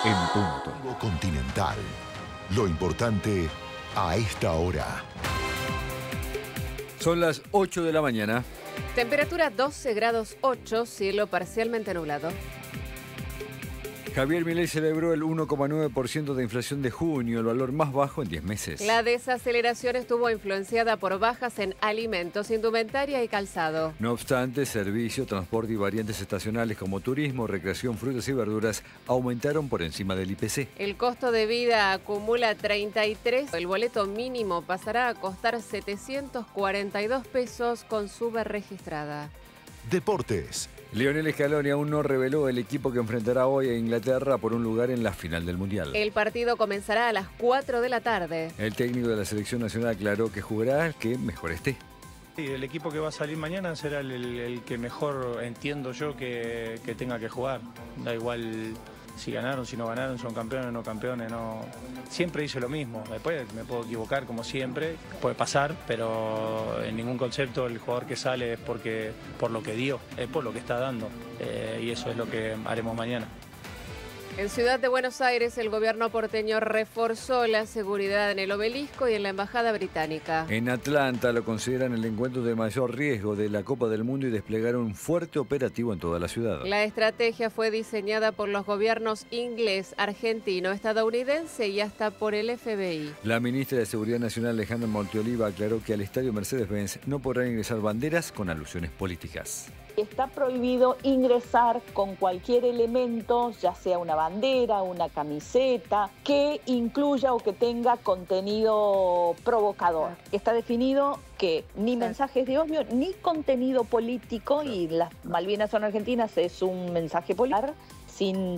en punto. Continental. Lo importante a esta hora. Son las 8 de la mañana. Temperatura 12 grados 8, cielo parcialmente nublado. Javier Milei celebró el 1,9% de inflación de junio, el valor más bajo en 10 meses. La desaceleración estuvo influenciada por bajas en alimentos, indumentaria y calzado. No obstante, servicio, transporte y variantes estacionales como turismo, recreación, frutas y verduras aumentaron por encima del IPC. El costo de vida acumula 33. El boleto mínimo pasará a costar 742 pesos con sube registrada. Deportes. Lionel Scaloni aún no reveló el equipo que enfrentará hoy a Inglaterra por un lugar en la final del Mundial. El partido comenzará a las 4 de la tarde. El técnico de la selección nacional aclaró que jugará el que mejor esté. Sí, el equipo que va a salir mañana será el que mejor entiendo yo que tenga que jugar. Da igual si ganaron, si no ganaron, son campeones o no campeones. No. Siempre hice lo mismo. Después me puedo equivocar como siempre, puede pasar, pero en ningún concepto el jugador que sale es por lo que dio, es por lo que está dando. Y eso es lo que haremos mañana. En Ciudad de Buenos Aires, el gobierno porteño reforzó la seguridad en el Obelisco y en la Embajada Británica. En Atlanta lo consideran el encuentro de mayor riesgo de la Copa del Mundo y desplegaron un fuerte operativo en toda la ciudad. La estrategia fue diseñada por los gobiernos inglés, argentino, estadounidense y hasta por el FBI. La ministra de Seguridad Nacional, Alejandra Monteoliva, aclaró que al estadio Mercedes-Benz no podrán ingresar banderas con alusiones políticas. Está prohibido ingresar con cualquier elemento, ya sea una bandera, una camiseta, que incluya o que tenga contenido provocador. Está definido que ni mensajes de odio ni contenido político, y las Malvinas son argentinas, es un mensaje político sin